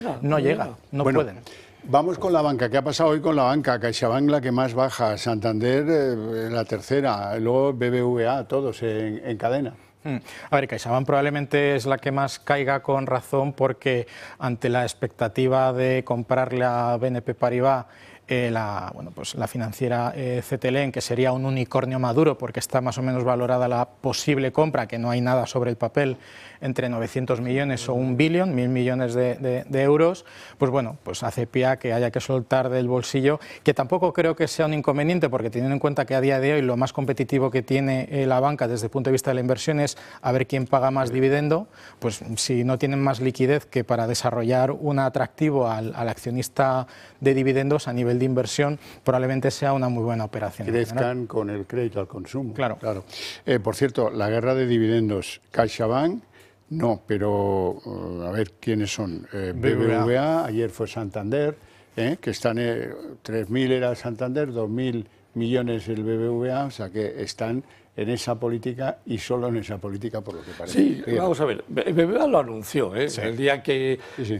No llega, no pueden. Vamos con la banca. ¿Qué ha pasado hoy con la banca? CaixaBank la que más baja, Santander la tercera, luego BBVA, todos en cadena. A ver, CaixaBank probablemente es la que más caiga con razón porque ante la expectativa de comprarle a BNP Paribas la financiera CTLM, que sería un unicornio maduro porque está más o menos valorada la posible compra, que no hay nada sobre el papel, entre 900 millones o 1 billón, 1.000 millones de euros, pues bueno, pues hace pie a que haya que soltar del bolsillo, que tampoco creo que sea un inconveniente porque teniendo en cuenta que a día de hoy lo más competitivo que tiene la banca desde el punto de vista de la inversión es a ver quién paga más dividendo, pues si no tienen más liquidez que para desarrollar un atractivo al accionista de dividendos a nivel de inversión, probablemente sea una muy buena operación. Crezcan con el crédito al consumo. Claro. Por cierto, la guerra de dividendos, CaixaBank, no, pero a ver quiénes son. BBVA, ayer fue Santander, que están 3.000 era Santander, 2.000 millones el BBVA, o sea que están en esa política y solo en esa política por lo que parece. Sí, vamos a ver, BBVA lo anunció, sí. El día que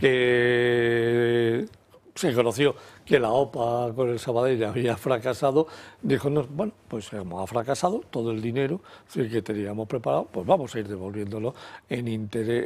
se conoció que la OPA con el Sabadell había fracasado, dijo, no, bueno, pues ha fracasado todo el dinero que teníamos preparado, pues vamos a ir devolviéndolo en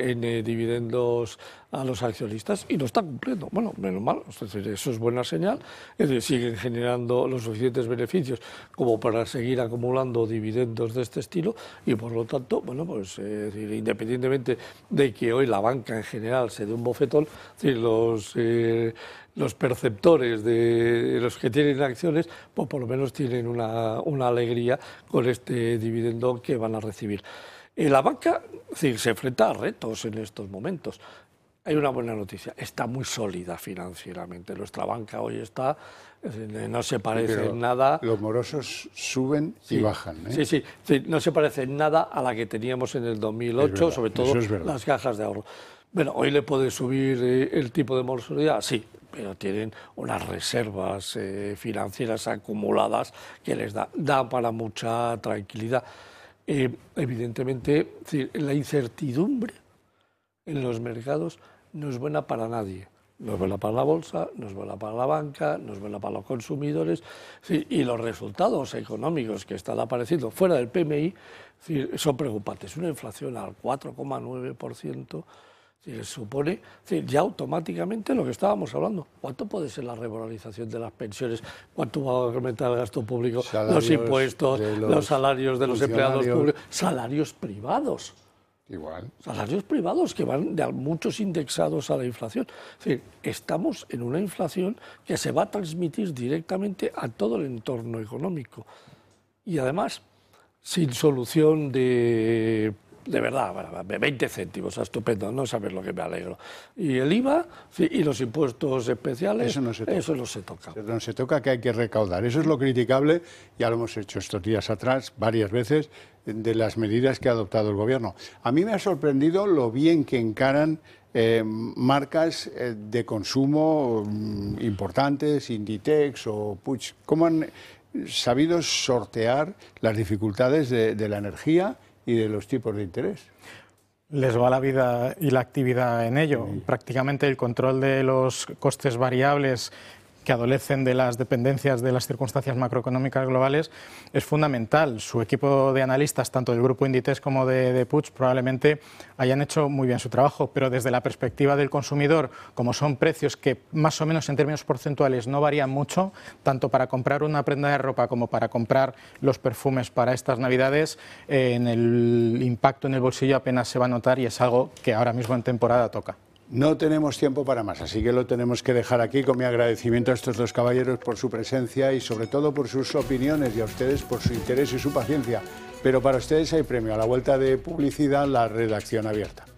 dividendos a los accionistas y lo está cumpliendo. Bueno, menos mal, es decir, eso es buena señal, es decir, siguen generando los suficientes beneficios como para seguir acumulando dividendos de este estilo y por lo tanto, bueno, pues es decir, independientemente de que hoy la banca en general se dé un bofetón, es decir, los perceptores de los que tienen acciones, pues por lo menos tienen una alegría con este dividendo que van a recibir. La banca se enfrenta a retos en estos momentos. Hay una buena noticia, está muy sólida financieramente. Nuestra banca hoy no se parece en nada. Los morosos suben y bajan. Sí, no se parece en nada a la que teníamos en el 2008, sobre todo las cajas de ahorro. Bueno, hoy le puede subir el tipo de morosidad, sí, pero tienen unas reservas financieras acumuladas que les da para mucha tranquilidad. Evidentemente, la incertidumbre en los mercados no es buena para nadie. No es buena para la bolsa, no es buena para la banca, no es buena para los consumidores. Y los resultados económicos que están apareciendo fuera del PMI son preocupantes. Una inflación al 4,9%. Supone ya automáticamente lo que estábamos hablando. ¿Cuánto puede ser la revalorización de las pensiones? ¿Cuánto va a aumentar el gasto público? Los impuestos, los salarios de los empleados públicos, salarios privados. Igual. Salarios privados que van de muchos indexados a la inflación. Es decir, estamos en una inflación que se va a transmitir directamente a todo el entorno económico. Y además, sin solución de verdad, 20 céntimos, estupendo, no sabes lo que me alegro. Y el IVA y los impuestos especiales, eso no se toca. No se toca, que hay que recaudar. Eso es lo criticable, ya lo hemos hecho estos días atrás, varias veces, de las medidas que ha adoptado el Gobierno. A mí me ha sorprendido lo bien que encaran marcas de consumo importantes, Inditex o Puig. ¿Cómo han sabido sortear las dificultades de la energía y de los tipos de interés? Les va la vida y la actividad en ello. Prácticamente el control de los costes variables que adolecen de las dependencias de las circunstancias macroeconómicas globales es fundamental. Su equipo de analistas, tanto del grupo Inditex como de Puig, probablemente hayan hecho muy bien su trabajo, pero desde la perspectiva del consumidor, como son precios que más o menos en términos porcentuales no varían mucho, tanto para comprar una prenda de ropa como para comprar los perfumes para estas Navidades, en el impacto en el bolsillo apenas se va a notar y es algo que ahora mismo en temporada toca. No tenemos tiempo para más, así que lo tenemos que dejar aquí, con mi agradecimiento a estos dos caballeros por su presencia y sobre todo por sus opiniones y a ustedes por su interés y su paciencia. Pero para ustedes hay premio. A la vuelta de publicidad, la redacción abierta.